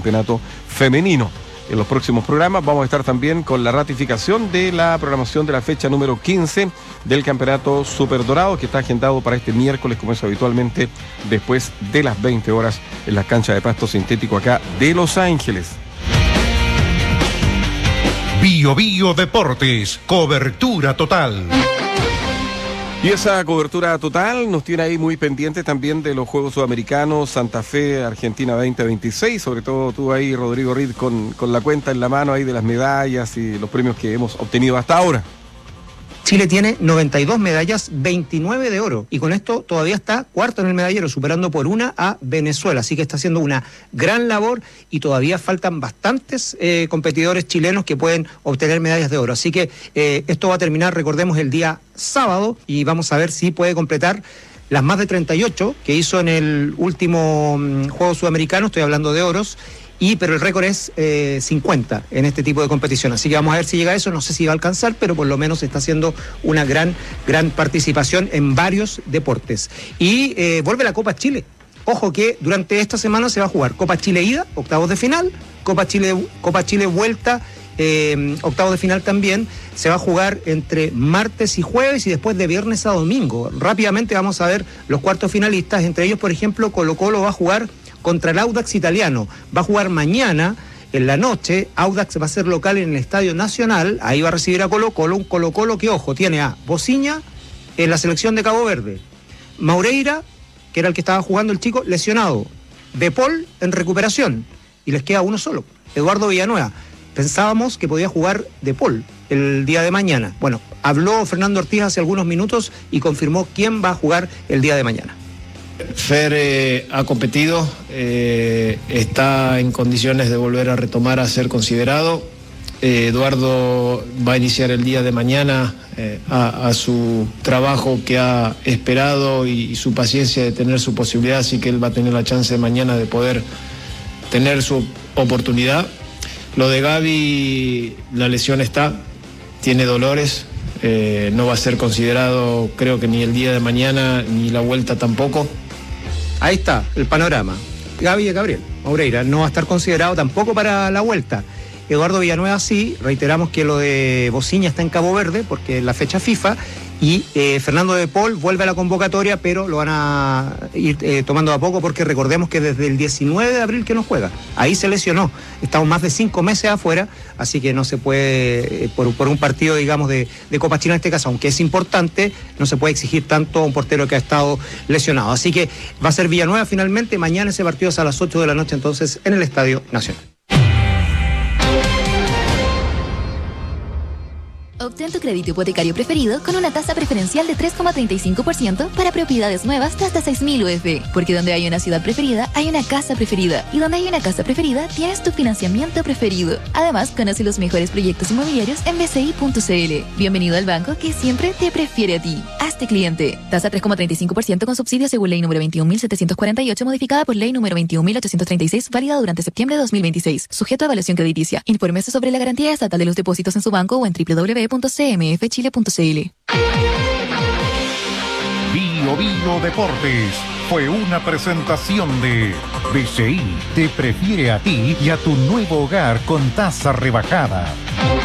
campeonato femenino. En los próximos programas vamos a estar también con la ratificación de la programación de la fecha número 15 del campeonato Super Dorado, que está agendado para este miércoles, como es habitualmente, después de las 20 horas en las canchas de pasto sintético acá de Los Ángeles. Bio Bio Deportes, cobertura total. Y esa cobertura total nos tiene ahí muy pendiente también de los Juegos Sudamericanos Santa Fe Argentina 2026, sobre todo tú ahí, Rodrigo Reed, con la cuenta en la mano ahí de las medallas y los premios que hemos obtenido hasta ahora. Chile tiene 92 medallas, 29 de oro, y con esto todavía está cuarto en el medallero, superando por una a Venezuela, así que está haciendo una gran labor y todavía faltan bastantes competidores chilenos que pueden obtener medallas de oro, así que esto va a terminar, recordemos, el día sábado, y vamos a ver si puede completar las más de 38 que hizo en el último Juego Sudamericano, estoy hablando de oros, pero el récord es 50 en este tipo de competición, así que vamos a ver si llega a eso, no sé si va a alcanzar, pero por lo menos está haciendo una gran participación en varios deportes. Y vuelve la Copa Chile. Ojo que durante esta semana se va a jugar Copa Chile ida, octavos de final, Copa Chile vuelta, octavos de final también, se va a jugar entre martes y jueves y después de viernes a domingo. Rápidamente vamos a ver los cuartos finalistas, entre ellos, por ejemplo, Colo-Colo va a jugar contra el Audax italiano, va a jugar mañana en la noche. Audax va a ser local en el Estadio Nacional, ahí va a recibir a Colo-Colo, un Colo-Colo que, ojo, tiene a Bociña en la selección de Cabo Verde, Maureira, que era el que estaba jugando el chico, lesionado, De Paul en recuperación, y les queda uno solo, Eduardo Villanueva. Pensábamos que podía jugar De Paul el día de mañana. Bueno, habló Fernando Ortiz hace algunos minutos y confirmó quién va a jugar el día de mañana. Fer ha competido, está en condiciones de volver a retomar a ser considerado. Eduardo va a iniciar el día de mañana a su trabajo que ha esperado y su paciencia de tener su posibilidad, así que él va a tener la chance de mañana de poder tener su oportunidad. Lo de Gaby, la lesión tiene dolores, no va a ser considerado, creo que ni el día de mañana ni la vuelta tampoco. Ahí está el panorama. Gaby y Gabriel Maureira no va a estar considerado tampoco para la vuelta. Eduardo Villanueva sí, reiteramos que lo de Bociña está en Cabo Verde porque es la fecha FIFA, y Fernando De Paul vuelve a la convocatoria, pero lo van a ir tomando a poco porque recordemos que desde el 19 de abril que no juega, ahí se lesionó, estamos más de 5 meses afuera, así que no se puede, por un partido, digamos, de Copa Chile en este caso, aunque es importante, no se puede exigir tanto a un portero que ha estado lesionado, así que va a ser Villanueva finalmente. Mañana ese partido es a las 8 de la noche entonces en el Estadio Nacional. Obtén tu crédito hipotecario preferido con una tasa preferencial de 3,35% para propiedades nuevas de hasta 6.000 UF. Porque donde hay una ciudad preferida, hay una casa preferida. Y donde hay una casa preferida, tienes tu financiamiento preferido. Además, conoce los mejores proyectos inmobiliarios en bci.cl. Bienvenido al banco que siempre te prefiere a ti. Hazte cliente. Tasa 3,35% con subsidio según ley número 21.748, modificada por ley número 21.836, válida durante septiembre de 2026. Sujeto a evaluación crediticia. Infórmese sobre la garantía estatal de los depósitos en su banco o en www.cmfchile.cl. Bio Bio Deportes fue una presentación de BCI. Te prefiere a ti y a tu nuevo hogar con tasa rebajada.